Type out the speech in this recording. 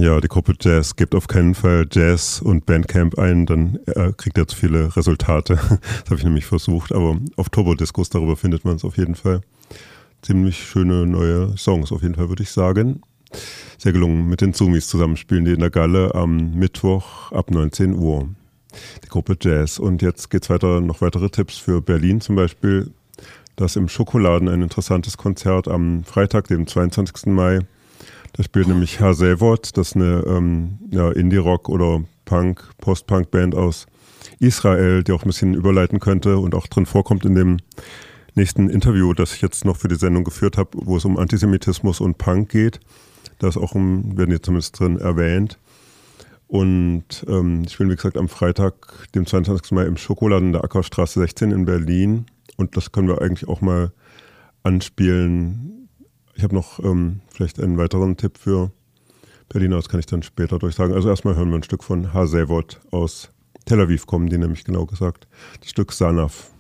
Ja, die Gruppe Jazz gibt auf keinen Fall Jazz und Bandcamp ein, dann kriegt er zu viele Resultate. Das habe ich nämlich versucht, aber auf Turbodiscos darüber findet man es auf jeden Fall. Ziemlich schöne neue Songs auf jeden Fall, würde ich sagen. Sehr gelungen. Mit den Zumis zusammen spielen die in der Galle am Mittwoch ab 19 Uhr. Die Gruppe Jazz. Und jetzt geht's weiter, noch weitere Tipps für Berlin zum Beispiel. Das im Schokoladen ein interessantes Konzert am Freitag, dem 22. Mai. Da spielt nämlich Herr Selvot, das ist eine Indie-Rock- oder Punk-, Post-Punk-Band aus Israel, die auch ein bisschen überleiten könnte und auch drin vorkommt in dem nächsten Interview, das ich jetzt noch für die Sendung geführt habe, wo es um Antisemitismus und Punk geht. Da ist auch, werden die zumindest drin erwähnt. Und ich bin, wie gesagt, am Freitag, dem 22. Mai im Schokoladen in der Ackerstraße 16 in Berlin. Und das können wir eigentlich auch mal anspielen. Ich habe noch vielleicht einen weiteren Tipp für Berliner, das kann ich dann später durchsagen. Also erstmal hören wir ein Stück von Herr Selvot aus Tel Aviv, kommen die nämlich genau gesagt. Das Stück Sanav.